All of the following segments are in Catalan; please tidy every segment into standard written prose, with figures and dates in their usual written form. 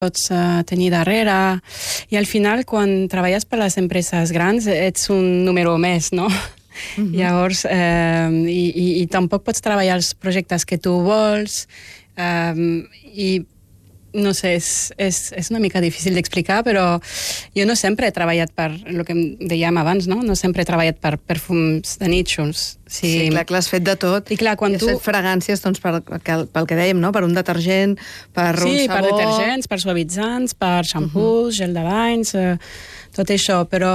pots tenir darrere, i al final quan treballes per les empreses grans ets un número més, no? Llavors, i tampoc pots treballar els projectes que tu vols, i no sé, és una mica difícil d'explicar, però jo no sempre he treballat per, el que dèiem abans, no sempre he treballat per perfums de nitxos. Sí, clar, que l'has fet de tot. I clar, quan has fet fragàncies, doncs, pel que dèiem, no? Per un detergent, per un sabó... Sí, per detergents, per suavitzants, per xampús, gel de banys, tot això, però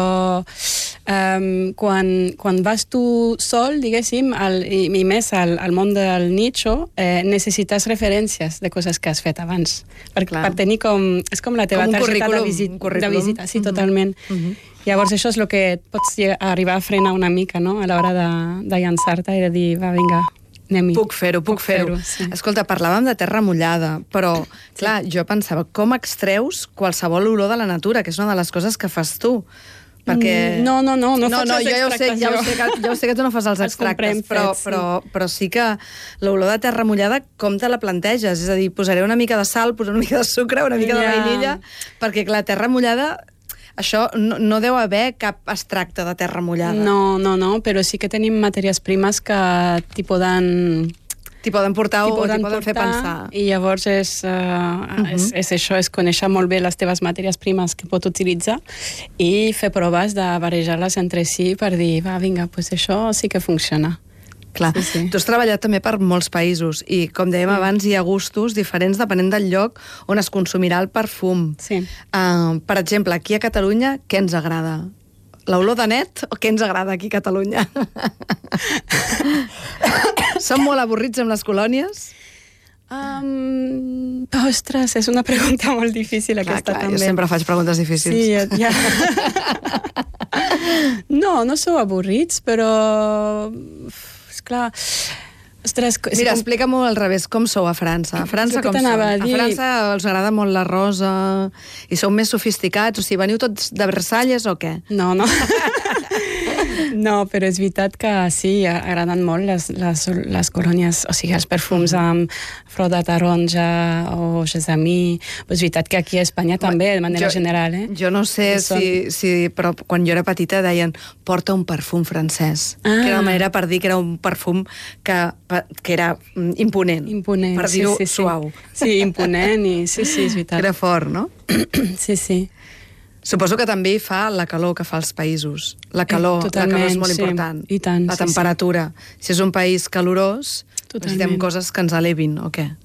quan vas tu sol, diguéssim, i més al món del nicho, necessites referències de coses que has fet abans, per tenir com... És com la teva targeta de visita, sí, totalment. Llavors això és el que pots arribar a frenar una mica, no?, a l'hora de llançar-te i de dir, va, vinga, anem-hi. Puc fer-ho. Sí. Escolta, parlàvem de terra mullada, però, clar, jo pensava, com extreus qualsevol olor de la natura, que és una de les coses que fas tu? Perquè... No faig els extractes. Ja ho sé que tu no fas els extractes, però sí que l'olor de terra mullada, com te la planteges? És a dir, posaré una mica de sal, posaré una mica de sucre, una mica de vainilla, perquè, clar, terra mullada... Això no deu haver cap extracte de terra mullada. No, però sí que tenim matèries primes que t'hi poden portar o t'hi poden fer pensar. I llavors és això, és conèixer molt bé les teves matèries primes que pot utilitzar i fer proves de barrejar-les entre si per dir, va, vinga, doncs això sí que funciona. Clar. Sí. Tu has treballat també per molts països i, com dèiem abans, hi ha gustos diferents depenent del lloc on es consumirà el perfum. Sí. Per exemple, aquí a Catalunya, què ens agrada? L'olor de net o què ens agrada aquí a Catalunya? Som molt avorrits amb les colònies? Ostres, és una pregunta molt difícil aquesta també. Jo sempre faig preguntes difícils. Sí, ja. No sou avorrits, però... Esclar... Ostres, mira, explica-m'ho al revés, com sou a França? A França com sou? A França els agrada molt la rosa i sou més sofisticats? O sigui, veniu tots de Versalles o què? No. No, però és veritat que sí, agraden molt les colònies, o sigui, els perfums amb flor de taronja o gessamí. És veritat que aquí a Espanya també, de manera general. Jo no sé però quan jo era petita deien porta un perfum francès, que era una manera per dir que era un perfum que era imponent, per dir-ho suau. Sí, imponent i sí, és veritat. Era fort, no? Sí. Suposo que també fa la calor que fa als països. La calor és molt important. I tant, la temperatura. Si és un país calorós, necessitem coses que ens elevin, o què?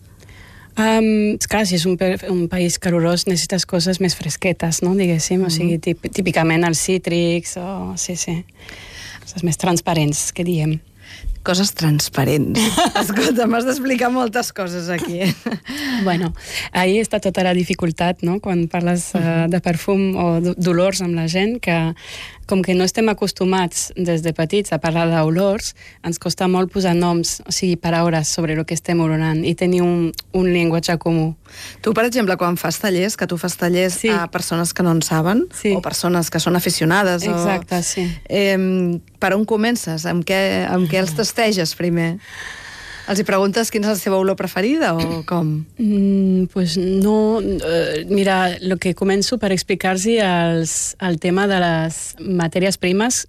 Clar, si és un país calorós necessites coses més fresquetes, no? Diguéssim, o sigui, típicament els cítrics, o sí, coses més transparents, que diem. Coses transparents. Escolta, m'has d'explicar moltes coses aquí. Bueno, ahí està tota la dificultat, no?, quan parles de perfum o d'olors amb la gent, que com que no estem acostumats des de petits a parlar d'olors, ens costa molt posar noms, o sigui, paraules sobre el que estem olorant i tenir un llenguatge comú. Tu, per exemple, quan fas tallers, que tu fas tallers a persones que no en saben, o persones que són aficionades... Exacte, sí. Per on comences? Amb què els tasteges primer? Els hi preguntes quina és la seva olor preferida o com? Pues no... Mira, el que començo per explicar-los el tema de les matèries primeres,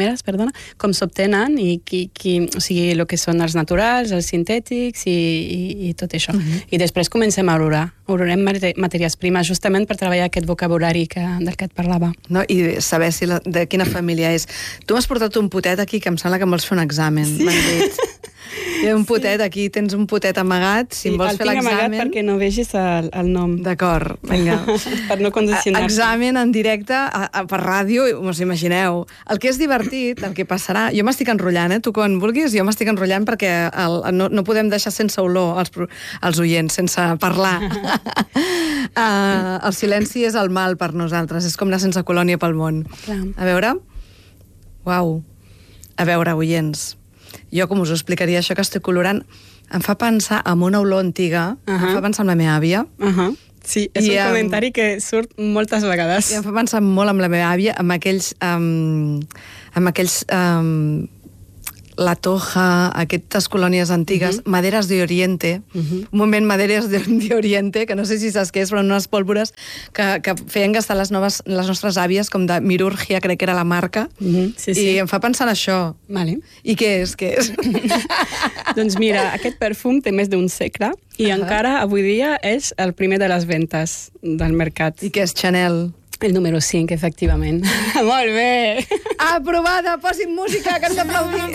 com s'obtenen i o sigui, el que són els naturals, els sintètics i tot això. I després comencem a olorar. Olorem matèries primes justament per treballar aquest vocabulari del que et parlava. No, i saber de quina família és. Tu m'has portat un potet aquí que em sembla que em vols fer un examen, m'han dit. Hi ha un potet aquí, tens un potet amagat, si em vols fer l'examen... El tinc amagat perquè no vegis el nom. D'acord, vinga. Per no condicionar-te. Examen en directe, per ràdio, us imagineu. El que és divertit, el que passarà... Jo m'estic enrotllant, tu quan vulguis, jo m'estic enrotllant perquè no podem deixar sense olor els oients, sense parlar. El silenci és el mal per nosaltres, és com anar sense colònia pel món. A veure? Uau. A veure, oients. Jo, com us ho explicaria, això que estic colorant, em fa pensar en una olor antiga, em fa pensar en la meva àvia. Sí, és un comentari que surt moltes vegades. I em fa pensar molt en la meva àvia, amb aquells la Toja, aquestes colònies antigues, maderes de Oriente, un moment maderes de Oriente, que no sé si saps què és, però unes pólvores que feien gastar les nostres àvies, com de Mirurgia, crec que era la marca, i em fa pensar en això. Vale. I què és? Doncs mira, aquest perfum té més d'un segle i encara avui dia és el primer de les ventes del mercat. I què és Chanel? El número 5, efectivament. Molt bé! Aprovada! Posin música, que hem d'aplaudir!